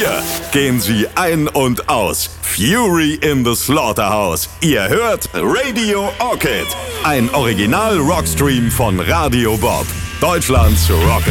Hier gehen sie ein und aus. Fury in the Slaughterhouse. Ihr hört Radio Orchid. Ein Original-Rockstream von Radio Bob. Deutschlands Rock'n'Roll.